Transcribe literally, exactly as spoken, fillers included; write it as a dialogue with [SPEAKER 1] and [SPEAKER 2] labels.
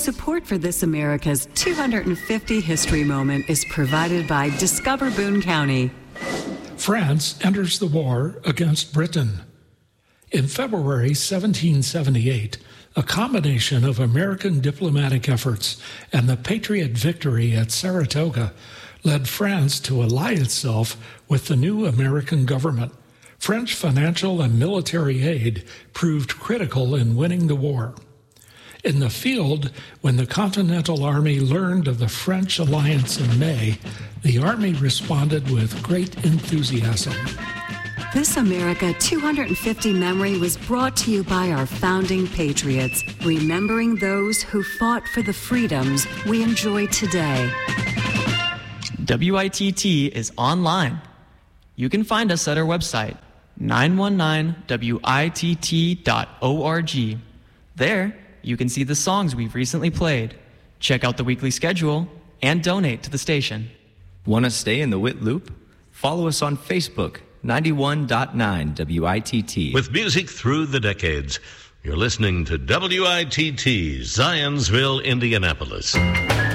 [SPEAKER 1] Support for This America's two hundred fifty History Moment is provided by Discover Boone County.
[SPEAKER 2] France enters the war against Britain. In February seventeen seventy-eight, a combination of American diplomatic efforts and the Patriot victory at Saratoga led France to ally itself with the new American government. French financial and military aid proved critical in winning the war. In the field, when the Continental Army learned of the French alliance in May, the Army responded with great enthusiasm.
[SPEAKER 1] This America two hundred fifty memory was brought to you by our founding patriots, remembering those who fought for the freedoms we enjoy today.
[SPEAKER 3] W I T T is online. You can find us at our website, nine one nine W I T T dot org. There, you can see the songs we've recently played, check out the weekly schedule, and donate to the station.
[SPEAKER 4] Want to stay in the W I T loop? Follow us on Facebook, ninety-one point nine W I T T.
[SPEAKER 5] With music through the decades, you're listening to W I T T, Zionsville, Indianapolis.